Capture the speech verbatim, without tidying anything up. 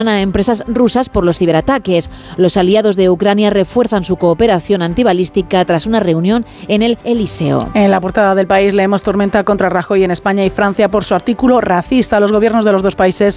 a empresas rusas por los ciberataques. Los aliados de Ucrania refuerzan su cooperación antibalística tras una reunión en el Eliseo. En la portada del País leemos tormenta contra Rajoy en España y Francia por su artículo racista. Los gobiernos de los dos países